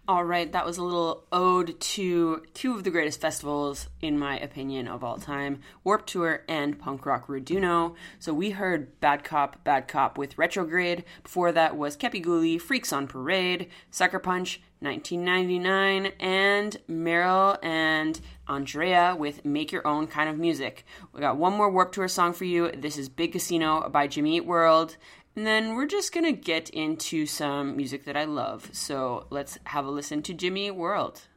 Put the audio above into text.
All right, that was a little ode to two of the greatest festivals, in my opinion, of all time, Warped Tour and Punk Rock Raduno. So we heard Bad Cop with Retrograde. Before that was Kepi Ghoulie, Freaks on Parade, Sucker Punch, 1999, and Meryl and Andrea with Make Your Own Kind of Music. We got one more Warped Tour song for you. This is Big Casino by Jimmy Eat World. And then we're just going to get into some music that I love. So let's have a listen to Jimmy Eat World.